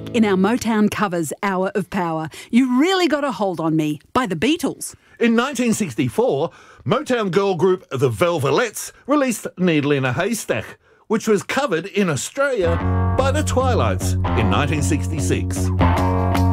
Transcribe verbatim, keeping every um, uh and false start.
in our Motown Covers Hour of Power, You Really Got a Hold on Me by the Beatles. In nineteen sixty-four, Motown girl group The Velvelettes released Needle in a Haystack, which was covered in Australia by the Twilights in nineteen sixty-six.